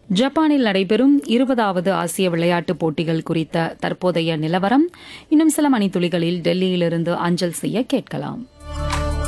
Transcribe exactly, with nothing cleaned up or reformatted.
ஜப்பானில் நடைபெறும் இருபதாவது ஆசிய விளையாட்டுப் போட்டிகள் குறித்த தற்போதைய நிலவரம் இன்னும் சில மணித்துளிகளில் டெல்லியிலிருந்து அஞ்சல் செய்ய கேட்கலாம்.